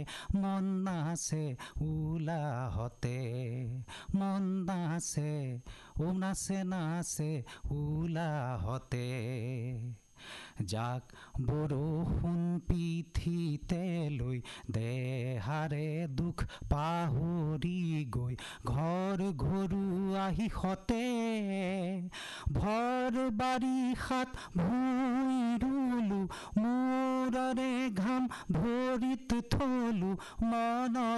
মন নাচে উলাহতে মন নাচে নাচে নাচে উলাহতে যাক বৰষুণ পিঠিতে লৈ দেহাৰে দুখ পাহৰি গৈ ঘৰ ঘৰুৱাহি হতে ভৰ বাৰিষাত ভূঁই ৰুলো মূৰৰে ঘাম ভৰিত থলো মনত